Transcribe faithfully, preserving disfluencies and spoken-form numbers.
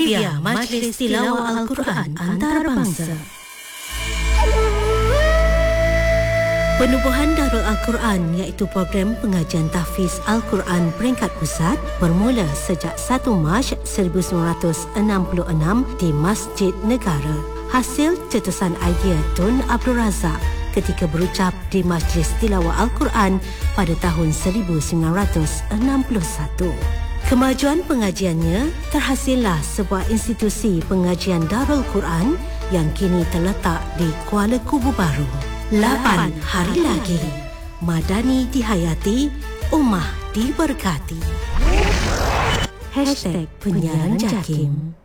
Trivia Majlis Tilawah Al-Quran Antarabangsa. Penubuhan Darul Al-Quran iaitu program pengajian tahfiz Al-Quran peringkat pusat bermula sejak satu Mac seribu sembilan ratus enam puluh enam di Masjid Negara. Hasil cetusan idea Tun Abdul Razak ketika berucap di Majlis Tilawah Al-Quran pada tahun seribu sembilan ratus enam puluh satu. Kemajuan pengajiannya terhasillah sebuah institusi pengajian Darul Quran yang kini terletak di Kuala Kubu Baru. Lapan hari lagi, Madani dihayati, Ummah diberkati. Hashtag Penyiaran Jakim.